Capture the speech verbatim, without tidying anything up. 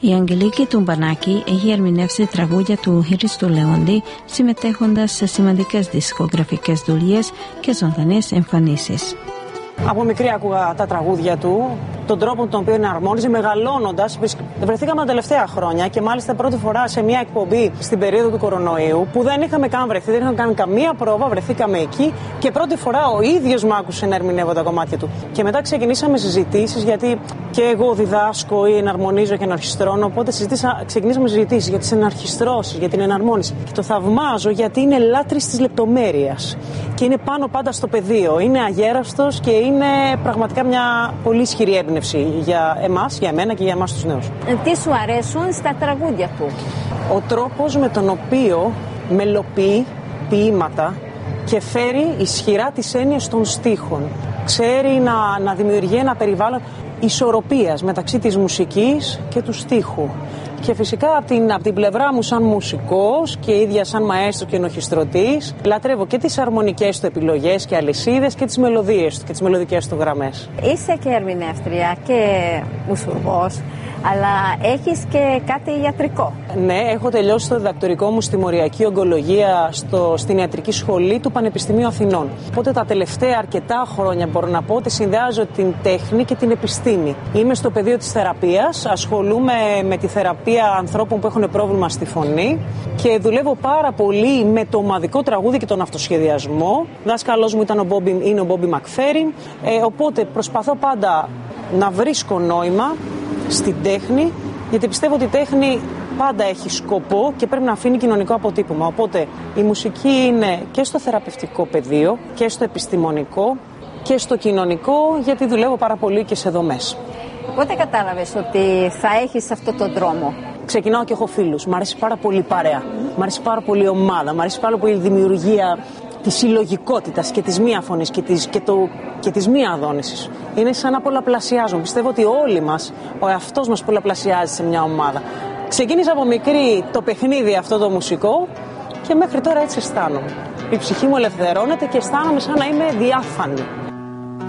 Η Αγγελίκη Τουμπανάκη έχει ερμηνεύσει τραγούδια του Χρήστου Λεόντη, συμμετέχοντας σε σημαντικές δισκογραφικές δουλειές και ζωντανές εμφανίσεις. Από μικρή άκουγα τα τραγούδια του, τον τρόπο τον οποίο εναρμόνιζε, μεγαλώνοντας. Βρεθήκαμε τα τελευταία χρόνια και μάλιστα πρώτη φορά σε μια εκπομπή στην περίοδο του κορονοϊού που δεν είχαμε καν βρεθεί, δεν είχαμε κάνει καμία πρόβα, βρεθήκαμε εκεί και πρώτη φορά ο ίδιος μ' άκουσε να ερμηνεύω τα κομμάτια του. Και μετά ξεκινήσαμε συζητήσεις, γιατί και εγώ διδάσκω ή εναρμονίζω και εναρχιστρώνω. Οπότε συζητήσα, ξεκινήσαμε συζητήσεις για τις εναρχιστρώσεις, για την εναρμόνιση. Και το θαυμάζω γιατί είναι λάτρης της λεπτομέρειας και είναι πάνω πάντα στο πεδίο. Είναι αγέραστος και είναι πραγματικά μια πολύ ισχυρή έμπνευση για εμάς, για εμένα και για εμάς τους νέους. Τι σου αρέσουν στα τραγούδια του? Ο τρόπος με τον οποίο μελοποιεί ποίηματα και φέρει ισχυρά τις έννοιες των στίχων. Ξέρει να, να δημιουργεί ένα περιβάλλον ισορροπίας μεταξύ της μουσικής και του στίχου. Και φυσικά από την, από την πλευρά μου σαν μουσικός και ίδια σαν μαέστρο και ενοχιστρωτής, λατρεύω και τις αρμονικές του επιλογές και αλυσίδες και τις μελωδίες του και τις μελωδικές του γραμμές. Είσαι και ερμηνεύτρια και μουσουργός, αλλά έχεις και κάτι ιατρικό. Ναι, έχω τελειώσει το διδακτορικό μου στη μοριακή ογκολογία στο, στην ιατρική σχολή του Πανεπιστημίου Αθηνών. Οπότε τα τελευταία αρκετά χρόνια μπορώ να πω ότι συνδυάζω την τέχνη και την επιστήμη. Είμαι στο πεδίο της θεραπείας, ασχολούμαι με τη θεραπεία ανθρώπων που έχουν πρόβλημα στη φωνή και δουλεύω πάρα πολύ με το ομαδικό τραγούδι και τον αυτοσχεδιασμό. Δάσκαλός μου ήταν ο Bobby, είναι ο Bobby McFerrin, ε, οπότε προσπαθώ πάντα να βρίσκω νόημα στην τέχνη, γιατί πιστεύω ότι η τέχνη πάντα έχει σκοπό και πρέπει να αφήνει κοινωνικό αποτύπωμα. Οπότε η μουσική είναι και στο θεραπευτικό πεδίο και στο επιστημονικό και στο κοινωνικό, γιατί δουλεύω πάρα πολύ και σε δομές. Πότε κατάλαβες ότι θα έχεις αυτό τον δρόμο? Ξεκινάω και έχω φίλους. Μ' αρέσει πάρα πολύ η παρέα. Μ' αρέσει πάρα πολύ η ομάδα. Μ' αρέσει πάρα πολύ η δημιουργία της συλλογικότητας και της μία φωνής και της, και το, και της μία αδόνησης. Είναι σαν να πολλαπλασιάζουν. Πιστεύω ότι όλοι μας, ο εαυτός μας πολλαπλασιάζει σε μια ομάδα. Ξεκίνησα από μικρή το παιχνίδι αυτό το μουσικό και μέχρι τώρα έτσι αισθάνομαι. Η ψυχή μου ελευθερώνεται και αισθάνομαι σαν να είμαι διάφανη.